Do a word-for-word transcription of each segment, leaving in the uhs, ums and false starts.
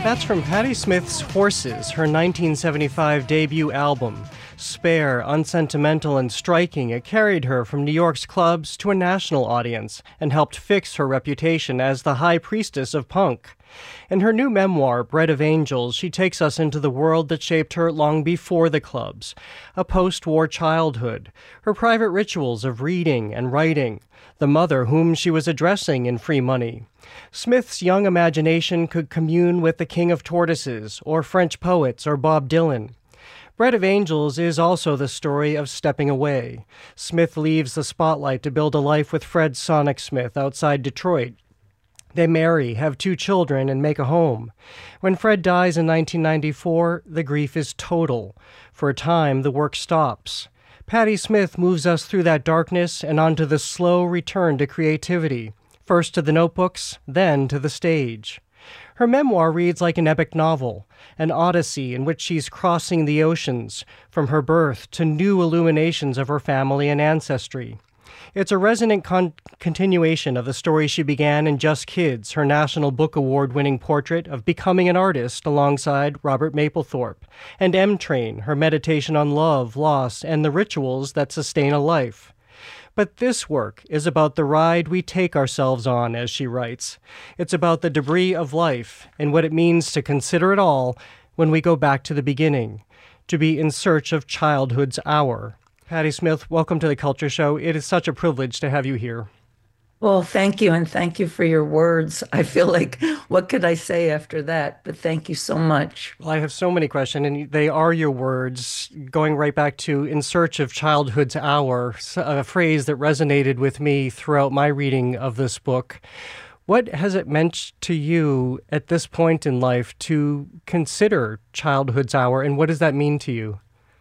That's from Patti Smith's Horses, her nineteen seventy-five debut album. Spare, unsentimental, and striking, it carried her from New York's clubs to a national audience and helped fix her reputation as the high priestess of punk. In her new memoir, Bread of Angels, she takes us into the world that shaped her long before the clubs, a post-war childhood, her private rituals of reading and writing, the mother whom she was addressing in Free Money. Smith's young imagination could commune with the King of Tortoises, or French poets, or Bob Dylan. Bread of Angels is also the story of stepping away. Smith leaves the spotlight to build a life with Fred Sonic Smith outside Detroit. They marry, have two children, and make a home. When Fred dies in nineteen ninety-four, the grief is total. For a time, the work stops. Patti Smith moves us through that darkness and onto the slow return to creativity, first to the notebooks, then to the stage. Her memoir reads like an epic novel, an odyssey in which she's crossing the oceans, from her birth to new illuminations of her family and ancestry. It's a resonant con- continuation of the story she began in Just Kids, her National Book Award-winning portrait of becoming an artist alongside Robert Mapplethorpe, and M-Train, her meditation on love, loss, and the rituals that sustain a life. But this work is about the ride we take ourselves on, as she writes. It's about the debris of life and what it means to consider it all when we go back to the beginning, to be in search of childhood's hour. Patti Smith, welcome to The Culture Show. It is such a privilege to have you here. Well, thank you, and thank you for your words. I feel like, what could I say after that? But thank you so much. Well, I have so many questions, and they are your words, going right back to In Search of Childhood's Hour, a phrase that resonated with me throughout my reading of this book. What has it meant to you at this point in life to consider childhood's hour, and what does that mean to you?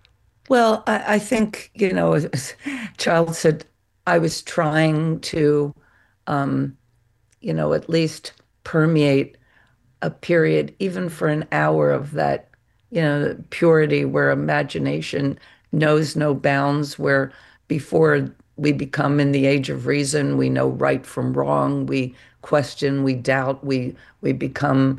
Well, I, I think, you know, as Child said, I was trying to, um, you know, at least permeate a period, even for an hour, of that, you know, purity where imagination knows no bounds, where before we become in the age of reason, we know right from wrong, we question, we doubt, we we become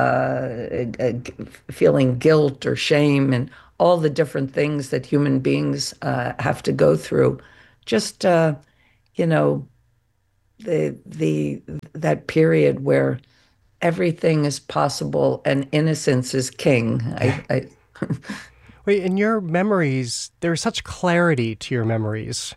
uh, feeling guilt or shame and all the different things that human beings uh, have to go through. Just, uh, you know, the the that period where everything is possible and innocence is king. I, I Wait, in your memories, there's such clarity to your memories.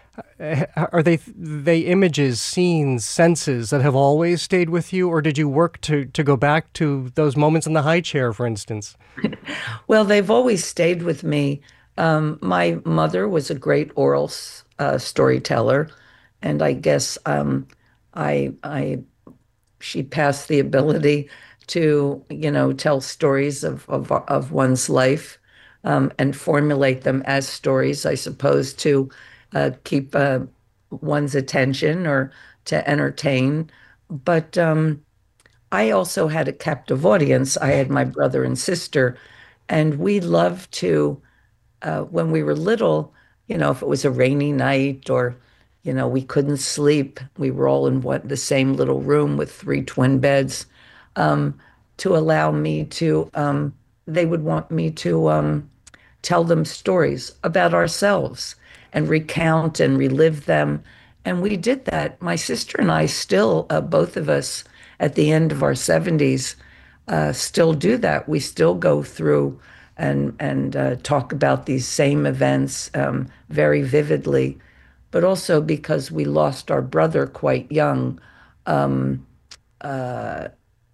Are they they images, scenes, senses that have always stayed with you, or did you work to, to go back to those moments in the high chair, for instance? Well, they've always stayed with me. Um, my mother was a great oral uh, storyteller, and I guess um, I I she passed the ability to, you know, tell stories of of, of one's life um, and formulate them as stories, I suppose, to uh, keep uh, one's attention or to entertain. But um, I also had a captive audience. I had my brother and sister, and we loved to, uh, when we were little, you know, if it was a rainy night or, you know, we couldn't sleep, we were all in what, the same little room with three twin beds, um, to allow me to, um, they would want me to um, tell them stories about ourselves and recount and relive them. And we did that. My sister and I still, uh, both of us at the end of our seventies, uh, still do that. We still go through and, and uh, talk about these same events um, very vividly. But also because we lost our brother quite young, um, uh,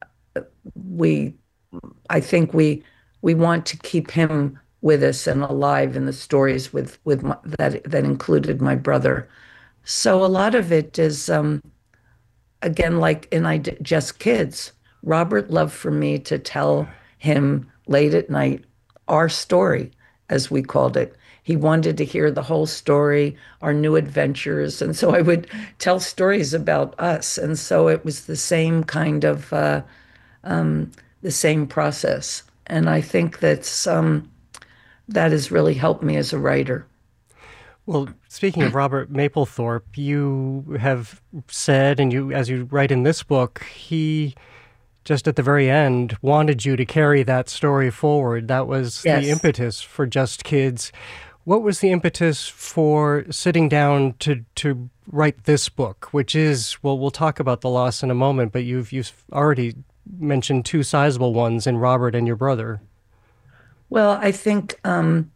we, I think we, we want to keep him with us and alive in the stories with with my, that that included my brother. So a lot of it is, um, again, like in I Did Just Kids. Robert loved for me to tell him late at night our story, as we called it. He wanted to hear the whole story, our new adventures, and so I would tell stories about us. And so it was the same kind of uh, um, the same process. And I think that's um, that has really helped me as a writer. Well, speaking of Robert Mapplethorpe, you have said, and you, as you write in this book, he just at the very end, wanted you to carry that story forward. That was the Yes. impetus for Just Kids. What was the impetus for sitting down to to write this book, which is, well, we'll talk about the loss in a moment, but you've you've already mentioned two sizable ones in Robert and your brother. Well, I think um,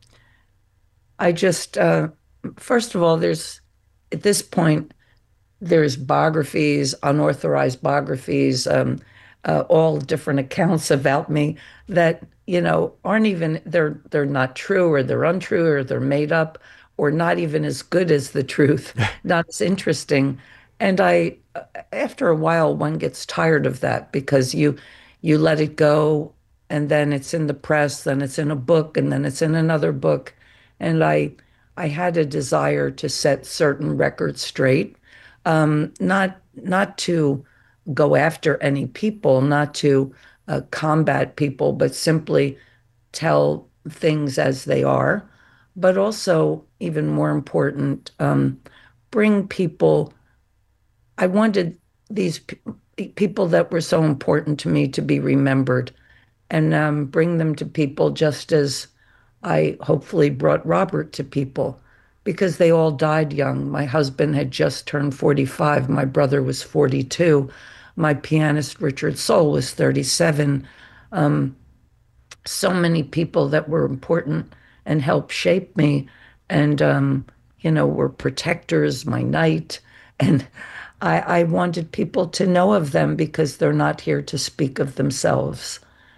I just, uh, first of all, there's at this point, there's biographies, unauthorized biographies, um, uh, all different accounts about me that, you know, aren't even, they're they're not true or they're untrue or they're made up or not even as good as the truth, not as interesting. And I, after a while, one gets tired of that because you you let it go and then it's in the press, then it's in a book, and then it's in another book. And I I had a desire to set certain records straight, um, not not to go after any people, not to uh, combat people, but simply tell things as they are. But also, even more important, um, bring people. I wanted these pe- people that were so important to me to be remembered and um, bring them to people just as I hopefully brought Robert to people because they all died young. My husband had just turned forty-five. My brother was forty-two. My pianist, Richard Sohl, was thirty-seven. Um, so many people that were important and helped shape me and, um, you know, were protectors, my knight. And I, I wanted people to know of them because they're not here to speak of themselves.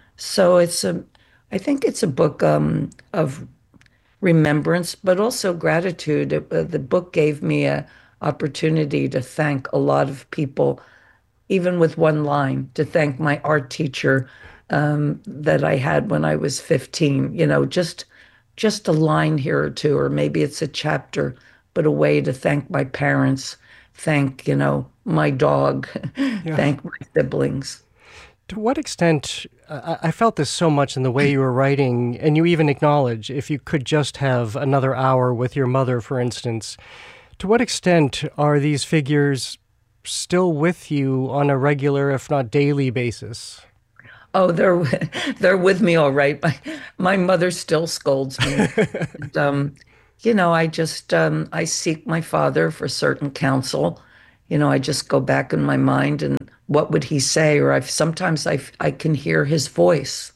So it's a, I think it's a book um, of remembrance, but also gratitude. It- uh, the book gave me a opportunity to thank a lot of people, even with one line, to thank my art teacher um, that I had when I was fifteen. You know, just just a line here or two, or maybe it's a chapter, but a way to thank my parents, thank, you know, my dog, Yeah. thank my siblings. To what extent, I I felt this so much in the way you were writing, and you even acknowledge if you could just have another hour with your mother, for instance, to what extent are these figures still with you on a regular, if not daily basis? Oh, they're they're with me all right. My my mother still scolds me. And, um, you know, I just um, I seek my father for certain counsel. You know, I just go back in my mind and what would he say? Or I've sometimes I I can hear his voice.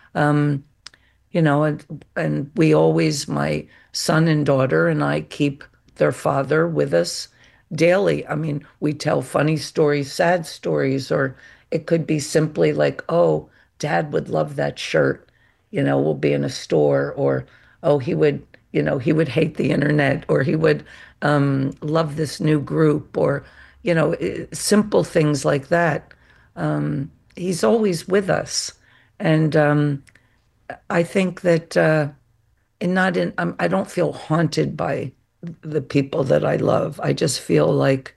Um, you know, and and we always, my son and daughter and I keep their father with us daily. I mean, we tell funny stories, sad stories, or it could be simply like, oh, dad would love that shirt. You know, we'll be in a store, or oh, he would, you know, he would hate the internet, or he would um, love this new group, or, you know, i- simple things like that. Um, he's always with us. And um, I think that, uh, and not in, um, I don't feel haunted by the people that I love. I just feel like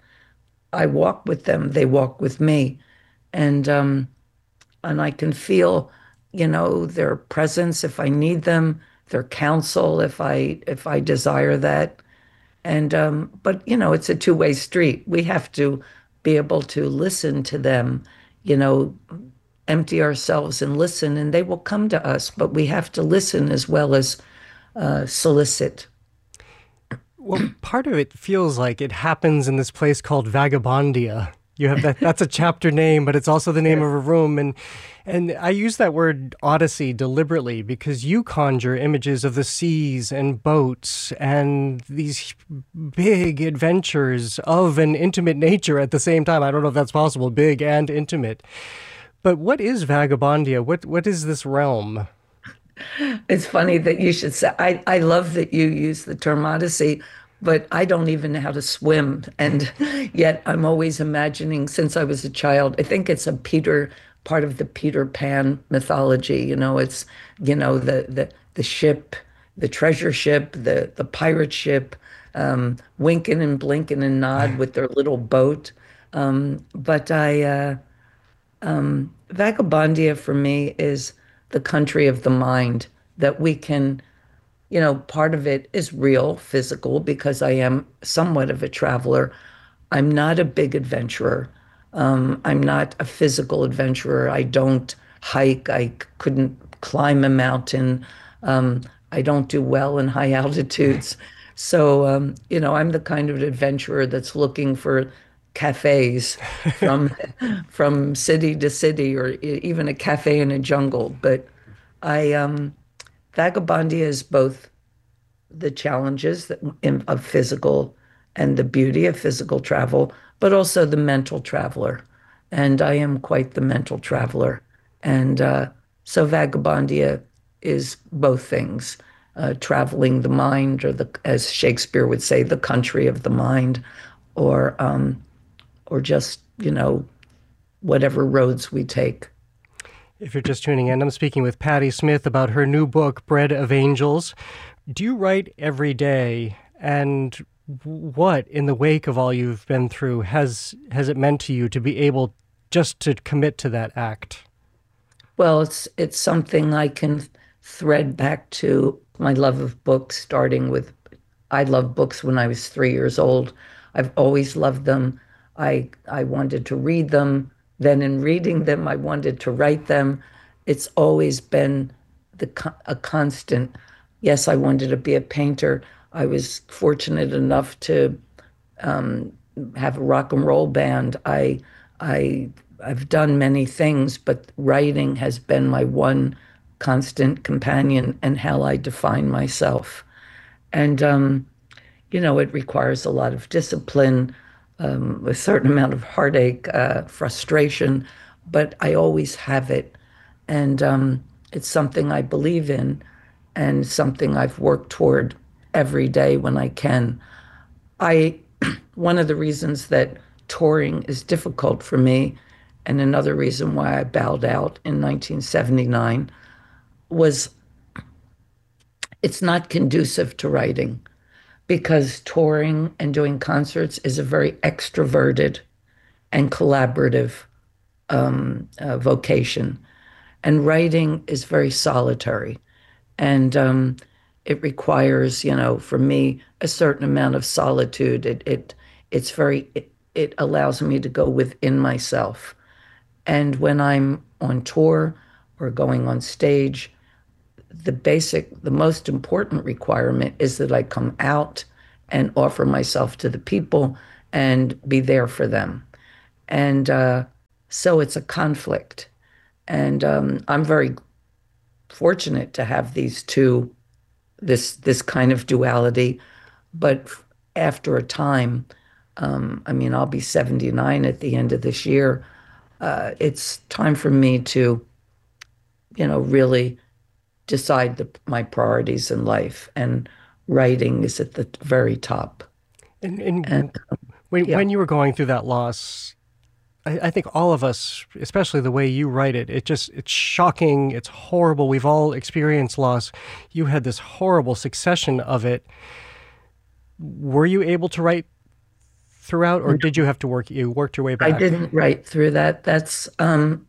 I walk with them, they walk with me. And, um, and I can feel, you know, their presence if I need them, their counsel if I if I desire that. And um, but you know, it's a two-way street. We have to be able to listen to them, you know, empty ourselves and listen, and they will come to us. But we have to listen as well as uh, solicit. Well, part of it feels like it happens in this place called Vagabondia. You have that that's a chapter name, but it's also the name of a room, and and I use that word odyssey deliberately because you conjure images of the seas and boats and these big adventures of an intimate nature at the same time. I don't know if that's possible, big and intimate. But what is Vagabondia? What what is this realm? It's funny that you should say, I, I love that you use the term odyssey, but I don't even know how to swim. And yet I'm always imagining since I was a child, I think it's a Peter, part of the Peter Pan mythology. You know, it's, you know, the the the ship, the treasure ship, the the pirate ship, um, winking and blinking and nod with their little boat. Um, but I, uh, Vagabondia for me is the country of the mind that we can, you know, part of it is real, physical, because I am somewhat of a traveler. I'm not a big adventurer. Um, I'm not a physical adventurer. I don't hike. I c- couldn't climb a mountain. Um, I don't do well in high altitudes. So, um, you know, I'm the kind of adventurer that's looking for cafes from from city to city, or e- even a cafe in a jungle. But I um, Vagabondia is both the challenges that, in, of physical and the beauty of physical travel, but also the mental traveler. And I am quite the mental traveler. And uh, so Vagabondia is both things, uh, traveling the mind, or the, as Shakespeare would say, the country of the mind, or um, or just, you know, whatever roads we take. If you're just tuning in, I'm speaking with Patti Smith about her new book, Bread of Angels. Do you write every day? And what, in the wake of all you've been through, has has it meant to you to be able just to commit to that act? Well, it's it's something I can thread back to my love of books, starting with I loved books when I was three years old. I've always loved them. I I wanted to read them. Then in reading them, I wanted to write them. It's always been the a constant. Yes, I wanted to be a painter. I was fortunate enough to have a rock and roll band. I I I've done many things, but writing has been my one constant companion and how I define myself. And um, you know, it requires a lot of discipline, um, a certain amount of heartache, uh, frustration, but I always have it. And um, it's something I believe in and something I've worked toward every day when I can. I, one of the reasons that touring is difficult for me, and another reason why I bowed out in nineteen seventy-nine, was it's not conducive to writing, because touring and doing concerts is a very extroverted and collaborative um, uh, vocation. And writing is very solitary. And um, it requires, you know, for me, a certain amount of solitude. It, it it's very, it, it allows me to go within myself. And when I'm on tour or going on stage, the basic, the most important requirement is that I come out and offer myself to the people and be there for them. And uh, so it's a conflict. And um, I'm very fortunate to have these two, this this kind of duality. But after a time, um, I mean, I'll be seventy-nine at the end of this year. Uh, it's time for me to, you know, really decide the, my priorities in life, and writing is at the very top. And, And and when yeah, when you were going through that loss, I, I think all of us, especially the way you write it, it just it's shocking. It's horrible. We've all experienced loss. You had this horrible succession of it. Were you able to write throughout, or did you have to work? You worked your way I back. didn't write through that. That's um,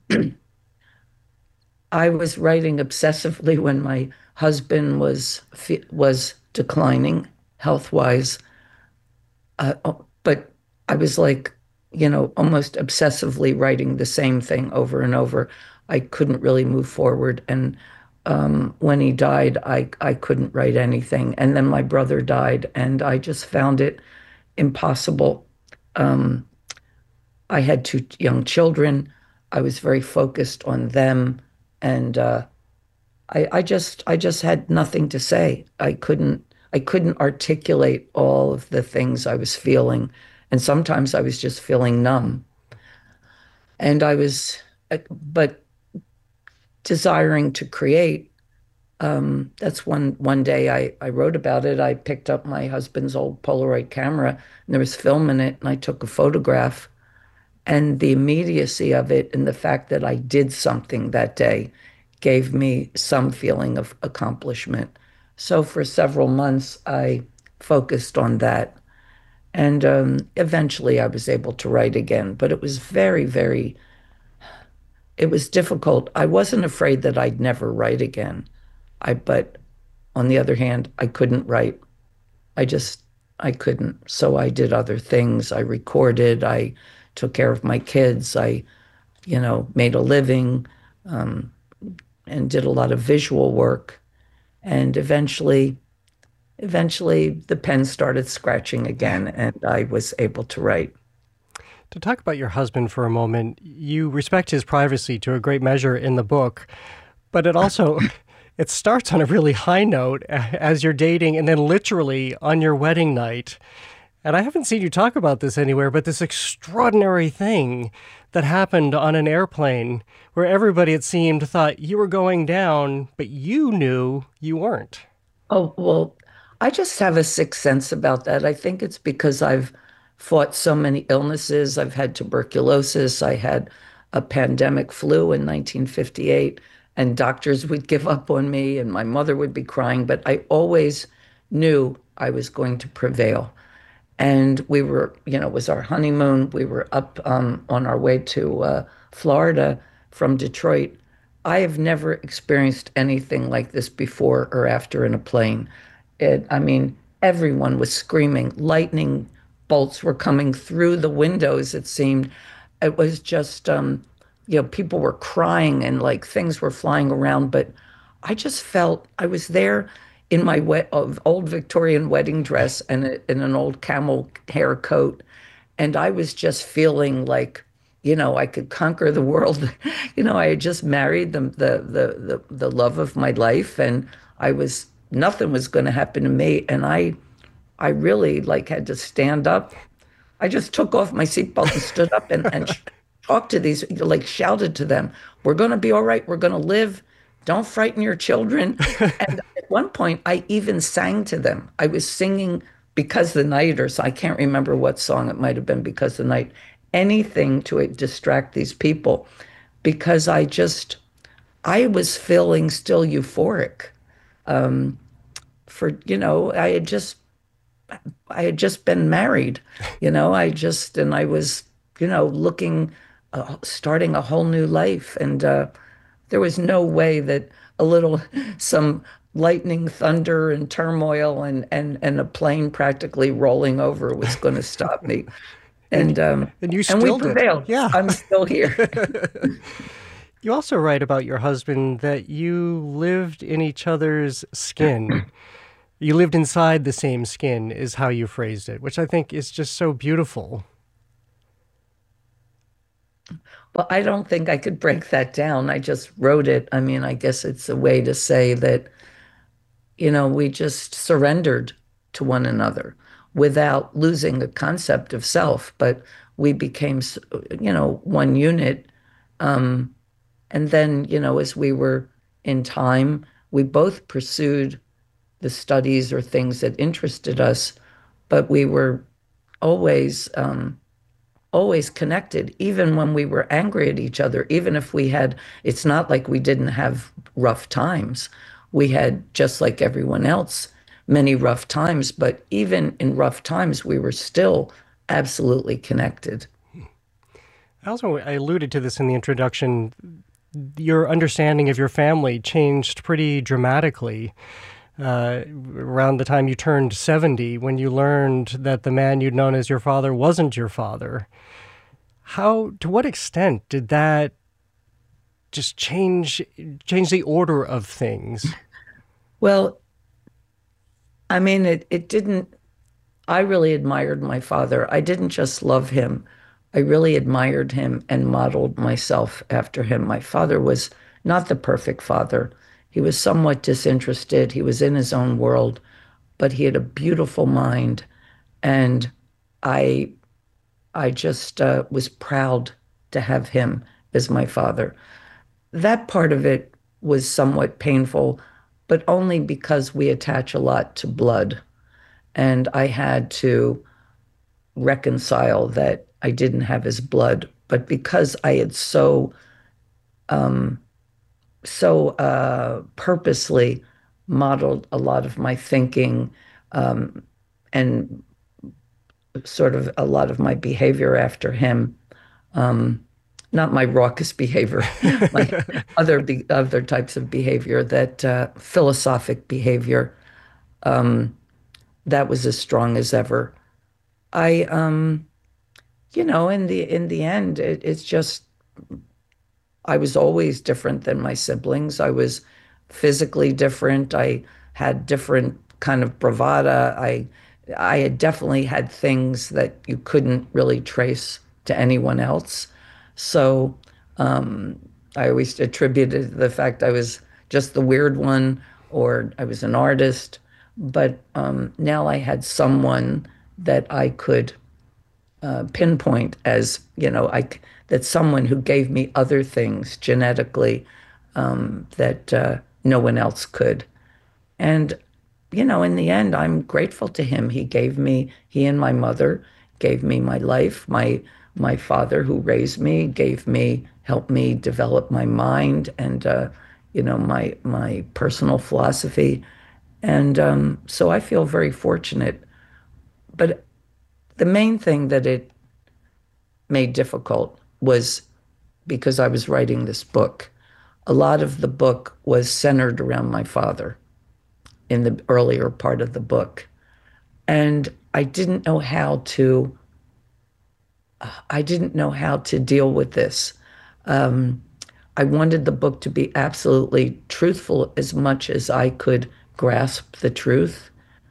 I was writing obsessively when my husband was was declining health wise. Uh, oh, but I was like, you know, almost obsessively writing the same thing over and over. I couldn't really move forward. And um, when he died, I, I couldn't write anything. And then my brother died, and I just found it impossible. Um, I had two young children. I was very focused on them. And uh, I, I just I just had nothing to say. I couldn't I couldn't articulate all of the things I was feeling. And sometimes I was just feeling numb. And I was, uh, but desiring to create. Um, that's one one day I, I wrote about it. I picked up my husband's old Polaroid camera, and there was film in it, and I took a photograph. And the immediacy of it and the fact that I did something that day gave me some feeling of accomplishment. So for several months, I focused on that. And um, eventually I was able to write again, but it was very, very, it was difficult. I wasn't afraid that I'd never write again. I, but on the other hand, I couldn't write. I just, I couldn't. So I did other things. I recorded, I took care of my kids. I, you know, made a living, um, and did a lot of visual work. And eventually, eventually the pen started scratching again, and I was able to write. To talk about your husband for a moment, you respect his privacy to a great measure in the book, but it also it starts on a really high note as you're dating and then literally on your wedding night. And I haven't seen you talk about this anywhere, but this extraordinary thing that happened on an airplane where everybody, it seemed, thought you were going down, but you knew you weren't. Oh, well, I just have a sixth sense about that. I think it's because I've fought so many illnesses. I've had tuberculosis. I had a pandemic flu in nineteen fifty-eight, and doctors would give up on me, and my mother would be crying, but I always knew I was going to prevail. And we were, you know, it was our honeymoon. We were up um, on our way to uh, Florida from Detroit. I have never experienced anything like this before or after in a plane. It, I mean, everyone was screaming. Lightning bolts were coming through the windows, it seemed. It was just, um, you know, people were crying and like things were flying around. But I just felt I was there in my wet, of old Victorian wedding dress and a, in an old camel hair coat. And I was just feeling like, you know, I could conquer the world. You know, I had just married the, the, the, the, the love of my life, and I was, nothing was going to happen to me. And I, I really like had to stand up. I just took off my seatbelt and stood up and, and talked to these, like shouted to them, we're going to be all right. We're going to live. Don't frighten your children. And at one point, I even sang to them. I was singing Because the Night, or so I can't remember what song it might have been, Because the Night, anything to distract these people, because I just, I was feeling still euphoric. Um, for, you know, I had just, I had just been married, you know, I just, and I was, you know, looking, uh, starting a whole new life. And, uh, there was no way that a little, some lightning, thunder, and turmoil, and and and a plane practically rolling over was going to stop me. And And um, and you and we still did. prevailed. Yeah. I'm still here. You also write about your husband that you lived in each other's skin. You lived inside the same skin, is how you phrased it, which I think is just so beautiful. Well, I don't think I could break that down. I just wrote it. I mean, I guess it's a way to say that, you know, we just surrendered to one another without losing the concept of self, but we became, you know, one unit. Um, and then, you know, as we were in time, we both pursued the studies or things that interested us, but we were always, um, always connected, even when we were angry at each other, even if we had, it's not like we didn't have rough times. We had, just like everyone else, many rough times, but even in rough times, we were still absolutely connected. I also I alluded to this in the introduction. Your understanding of your family changed pretty dramatically uh, around the time you turned seventy, when you learned that the man you'd known as your father wasn't your father. How, to what extent did that just change change the order of things? Well, I mean, it, it didn't, I really admired my father. I didn't just love him. I really admired him and modeled myself after him. My father was not the perfect father. He was somewhat disinterested. He was in his own world, but he had a beautiful mind. And I, I just uh, was proud to have him as my father. That part of it was somewhat painful, but only because we attach a lot to blood. And I had to reconcile that I didn't have his blood, but because I had so um, so uh, purposely modeled a lot of my thinking, um, and sort of a lot of my behavior after him. Um, not my raucous behavior, my other be other types of behavior, that uh, philosophic behavior, um, that was as strong as ever. I, um, you know, in the in the end, it, it's just I was always different than my siblings. I was physically different. I had different kind of bravada. I I had definitely had things that you couldn't really trace to anyone else. So um, I always attributed the fact I was just the weird one or I was an artist. But um, now I had someone that I could uh, pinpoint as, you know, I, that someone who gave me other things genetically um, that uh, no one else could. And, you know, in the end, I'm grateful to him. He gave me, he and my mother gave me my life. My my father who raised me gave me, helped me develop my mind and, uh, you know, my my personal philosophy. And um, so I feel very fortunate. But the main thing that it made difficult was because I was writing this book. A lot of the book was centered around my father in the earlier part of the book. And I didn't know how to, I didn't know how to deal with this. Um, I wanted the book to be absolutely truthful as much as I could grasp the truth.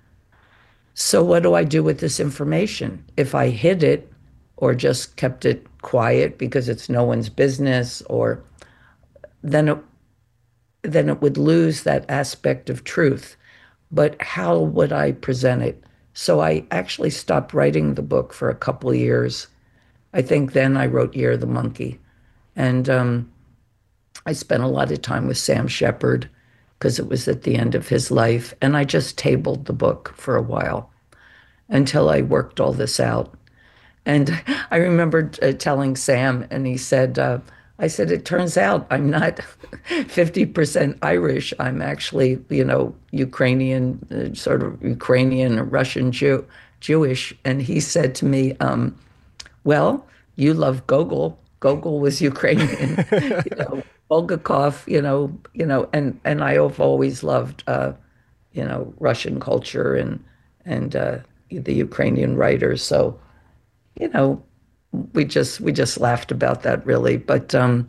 So what do I do with this information? If I hid it or just kept it quiet because it's no one's business, or then it, then it would lose that aspect of truth. But how would I present it? So I actually stopped writing the book for a couple of years. I think then I wrote Year of the Monkey. And um, I spent a lot of time with Sam Shepard because it was at the end of his life. And I just tabled the book for a while until I worked all this out. And I remember uh, telling Sam, and he said, uh, I said, it turns out I'm not fifty percent Irish. I'm actually, you know, Ukrainian, uh, sort of Ukrainian, Russian Jew, Jewish. And he said to me, um, well, you love Gogol. Gogol was Ukrainian, you know, Bulgakov, you know, you know, and, and I have always loved, uh, you know, Russian culture and, and uh, the Ukrainian writers. So, you know, we just we just laughed about that really, but um,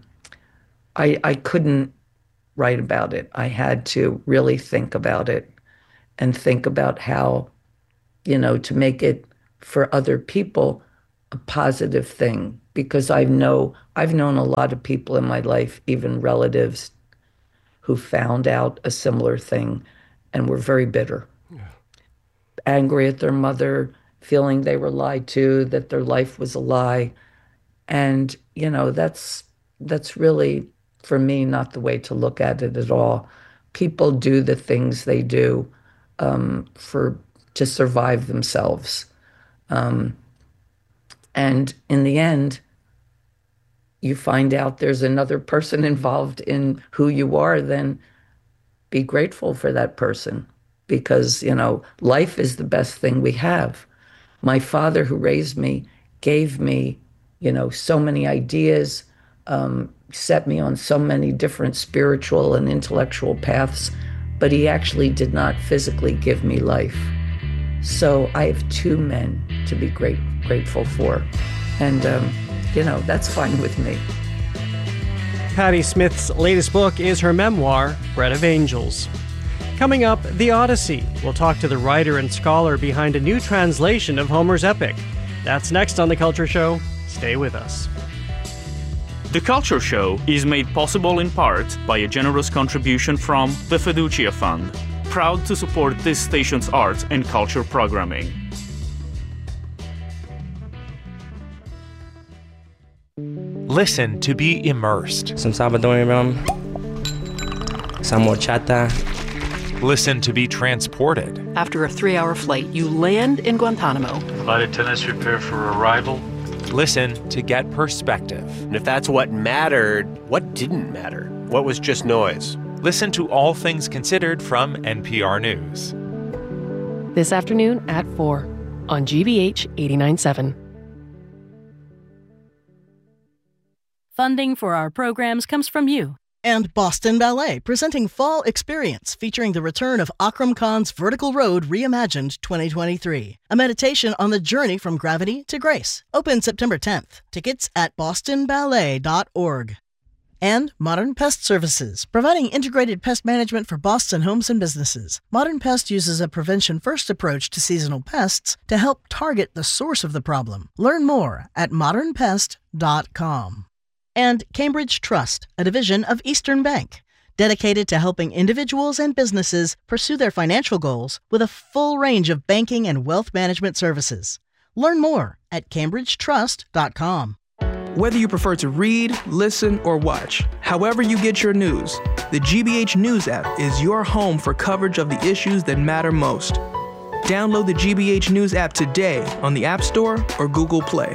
I I couldn't write about it. I had to really think about it and think about how, you know, to make it for other people a positive thing, because I know I've known a lot of people in my life, even relatives, who found out a similar thing and were very bitter, yeah. Angry at their mother, feeling they were lied to, that their life was a lie. And, you know, that's that's really, for me, not the way to look at it at all. People do the things they do um, for to survive themselves. Um, and in the end, you find out there's another person involved in who you are, then be grateful for that person. Because, you know, life is the best thing we have. My father, who raised me, gave me, you know, so many ideas, um, set me on so many different spiritual and intellectual paths, but he actually did not physically give me life. So I have two men to be great, grateful for. And, um, you know, that's fine with me. Patti Smith's latest book is her memoir, Bread of Angels. Coming up, The Odyssey. We'll talk to the writer and scholar behind a new translation of Homer's epic. That's next on The Culture Show. Stay with us. The Culture Show is made possible in part by a generous contribution from the Fiducia Fund, proud to support this station's art and culture programming. Listen to be immersed. Some Salvadorian rum, some horchata. Listen to be transported. After a three-hour flight, you land in Guantanamo. Flight attendants prepare for arrival. Listen to get perspective. And if that's what mattered, what didn't matter? What was just noise? Listen to All Things Considered from N P R News. This afternoon at four on G B H eighty-nine point seven. Funding for our programs comes from you And Boston Ballet, presenting Fall Experience, featuring the return of Akram Khan's Vertical Road Reimagined twenty twenty-three. A meditation on the journey from gravity to grace. Open September tenth. Tickets at boston ballet dot org. And Modern Pest Services, providing integrated pest management for Boston homes and businesses. Modern Pest uses a prevention-first approach to seasonal pests to help target the source of the problem. Learn more at modern pest dot com. And Cambridge Trust, a division of Eastern Bank, dedicated to helping individuals and businesses pursue their financial goals with a full range of banking and wealth management services. Learn more at cambridge trust dot com. Whether you prefer to read, listen, or watch, however you get your news, the G B H News app is your home for coverage of the issues that matter most. Download the G B H News app today on the App Store or Google Play.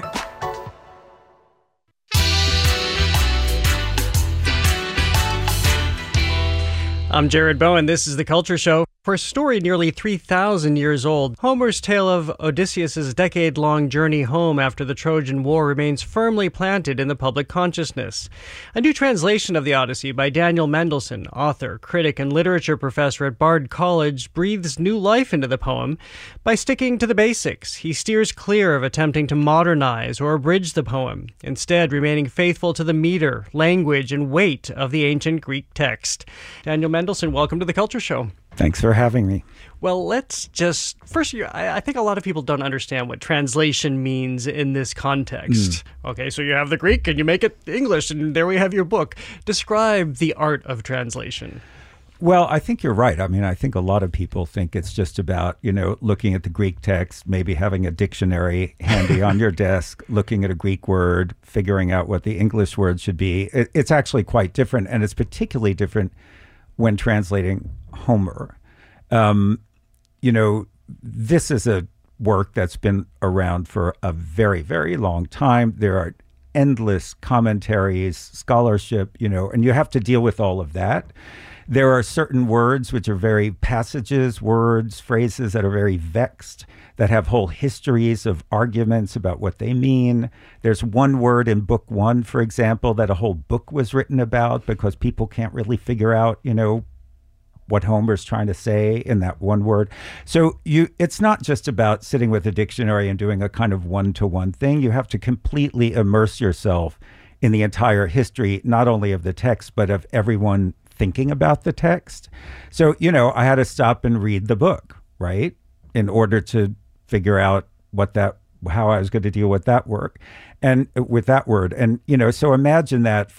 I'm Jared Bowen. This is The Culture Show. For a story nearly three thousand years old, Homer's tale of Odysseus' decade-long journey home after the Trojan War remains firmly planted in the public consciousness. A new translation of the Odyssey by Daniel Mendelsohn, author, critic, and literature professor at Bard College, breathes new life into the poem. By sticking to the basics, he steers clear of attempting to modernize or abridge the poem, instead remaining faithful to the meter, language, and weight of the ancient Greek text. Daniel Mendelsohn, welcome to The Culture Show. Thanks for having me. Well, let's just, first, I think a lot of people don't understand what translation means in this context. Mm. Okay, so you have the Greek and you make it English, and there we have your book. Describe the art of translation. Well, I think you're right. I mean, I think a lot of people think it's just about, you know, looking at the Greek text, maybe having a dictionary handy on your desk, looking at a Greek word, figuring out what the English word should be. It, it's actually quite different, and it's particularly different when translating Homer. Um, you know, this is a work that's been around for a very, very long time. There are endless commentaries, scholarship, you know, and you have to deal with all of that. There are certain words which are very passages, words, phrases that are very vexed, that have whole histories of arguments about what they mean. There's one word in book one, for example, that a whole book was written about because people can't really figure out, you know, what Homer's trying to say in that one word. So you, it's not just about sitting with a dictionary and doing a kind of one-to-one thing. You have to completely immerse yourself in the entire history, not only of the text, but of everyone thinking about the text. So, you know, I had to stop and read the book, right, in order to figure out what that, how I was going to deal with that work and with that word. And, you know, so imagine that